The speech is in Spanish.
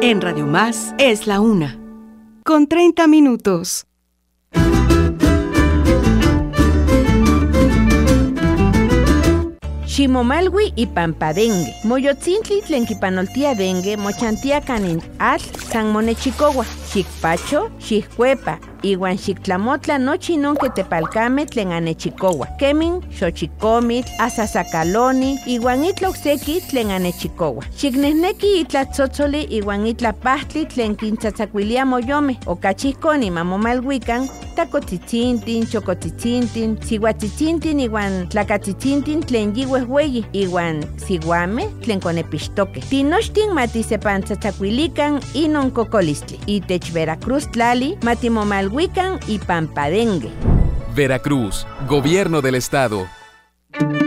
En Radio Más es la 1:30. Ximomalwi y pampadengue. Moyotzintli tlen kipanoltia dengue mochantia kanin atl san monechicowa. Xikpacho, xijcuepa, iwan xiktlamotla nochi non que tepalcame tlen anechicowa. Kemin, xochicomitl, asasacaloni, iwan itla okseki tlen anechicowa. Xiknehneki itla tzotzoli iwan itla pahtli tlen kintzatzakuilia moyome. Okachihkoni mamomalwikan, tacotzitzintin, chocotzitzintin, sihuatzitzintin iwan tlacatzitzintin tlen yihuehweyi, iwan sihuame tlen konepixtoke. Tinochtin matisepantzatzakuilikan inon kokolistli. Veracruz tlali, matimomalhuican y pampadengue. Veracruz, Gobierno del Estado.